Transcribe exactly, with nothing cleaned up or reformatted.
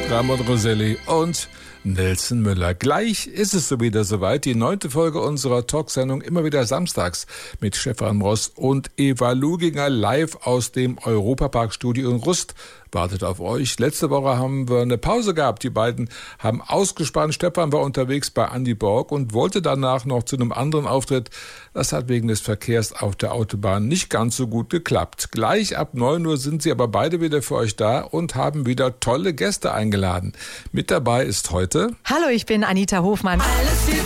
Ramon Roselli und Nelson Müller. Gleich ist es so wieder soweit. Die neunte Folge unserer Talksendung, immer wieder samstags mit Stefan Ross und Eva Luginger live aus dem Europapark-Studio in Rust. Wartet auf euch. Letzte Woche haben wir eine Pause gehabt. Die beiden haben ausgespannt. Stefan war unterwegs bei Andy Borg und wollte danach noch zu einem anderen Auftritt. Das hat wegen des Verkehrs auf der Autobahn nicht ganz so gut geklappt. Gleich ab neun Uhr sind sie aber beide wieder für euch da und haben wieder tolle Gäste eingeladen. Mit dabei ist heute... Hallo, ich bin Anita Hofmann. Alles für